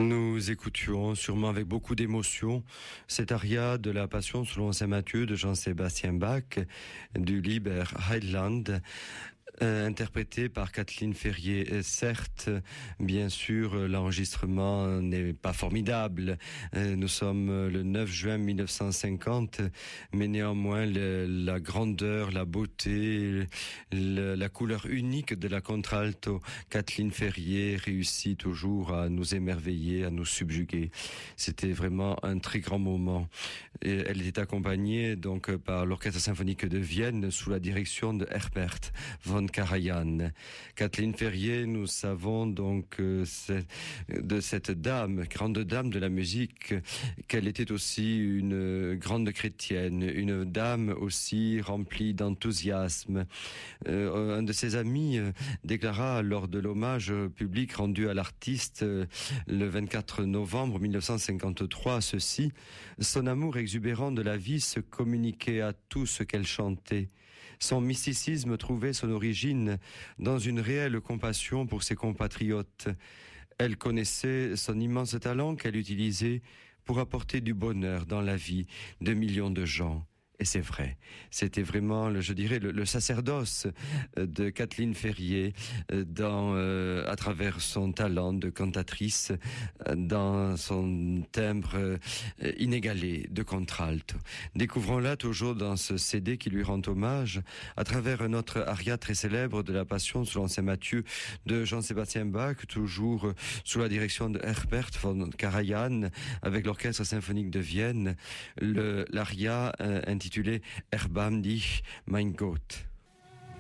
Nous écoutions sûrement avec beaucoup d'émotion cet aria de la Passion selon saint Matthieu de Jean-Sébastien Bach du Liber Heiland, interprété par Kathleen Ferrier. Certes, bien sûr, l'enregistrement n'est pas formidable. Nous sommes le 9 juin 1950, mais néanmoins la grandeur, la beauté, la couleur unique de la contralto Kathleen Ferrier réussit toujours à nous émerveiller, à nous subjuguer. C'était vraiment un très grand moment. Et elle était accompagnée donc par l'Orchestre symphonique de Vienne sous la direction de Herbert von Karajan. Kathleen Ferrier, nous savons donc de cette dame, grande dame de la musique, qu'elle était aussi une grande chrétienne, une dame aussi remplie d'enthousiasme. Un de ses amis déclara lors de l'hommage public rendu à l'artiste le 24 novembre 1953 ceci: son amour exubérant de la vie se communiquait à tout ce qu'elle chantait. Son mysticisme trouvait son origine dans une réelle compassion pour ses compatriotes. Elle connaissait son immense talent qu'elle utilisait pour apporter du bonheur dans la vie de millions de gens. Et c'est vrai, c'était vraiment, le sacerdoce de Kathleen Ferrier à travers son talent de cantatrice, dans son timbre inégalé de contralto. Découvrons-la toujours dans ce CD qui lui rend hommage, à travers un autre aria très célèbre de la Passion selon saint Matthieu de Jean-Sébastien Bach, toujours sous la direction de Herbert von Karajan, avec l'Orchestre symphonique de Vienne, l'aria intitulé Erbarm dich, mein Gott.